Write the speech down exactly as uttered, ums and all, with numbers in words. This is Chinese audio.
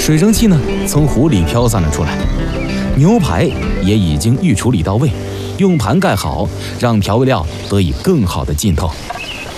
水蒸气呢从壶里飘散了出来，牛排也已经预处理到位，用盘盖好，让调味料得以更好的浸透。